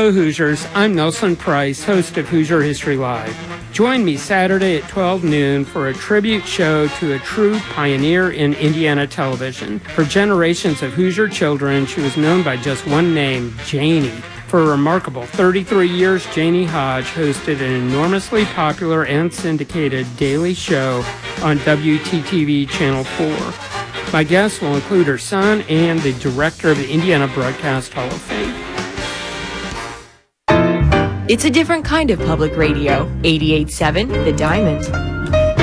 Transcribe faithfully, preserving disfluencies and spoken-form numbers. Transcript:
Hello, Hoosiers. I'm Nelson Price, host of Hoosier History Live. Join me Saturday at twelve noon for a tribute show to a true pioneer in Indiana television. For generations of Hoosier children, she was known by just one name, Janie. For a remarkable thirty-three years, Janie Hodge hosted an enormously popular and syndicated daily show on W T T V Channel four. My guests will include her son and the director of the Indiana Broadcast Hall of Fame. It's a different kind of public radio. eighty-eight point seven The Diamond.